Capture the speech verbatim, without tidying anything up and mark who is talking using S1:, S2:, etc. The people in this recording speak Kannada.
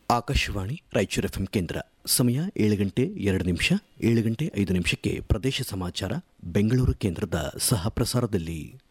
S1: ಆಕಾಶವಾಣಿ ರಾಯಚೂರು ಎಫ್ಎಂ ಕೇಂದ್ರ. ಸಮಯ ಏಳು ಗಂಟೆ ಎರಡು ನಿಮಿಷ. ಏಳು ಗಂಟೆ ಐದು ನಿಮಿಷಕ್ಕೆ ಪ್ರದೇಶ ಸಮಾಚಾರ ಬೆಂಗಳೂರು ಕೇಂದ್ರದ ಸಹ ಪ್ರಸಾರದಲ್ಲಿ.